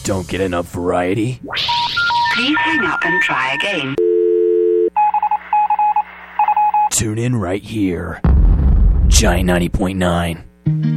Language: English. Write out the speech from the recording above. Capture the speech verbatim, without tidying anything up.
Don't get enough variety? Please hang up and try again. Tune in right here. Giant ninety point nine.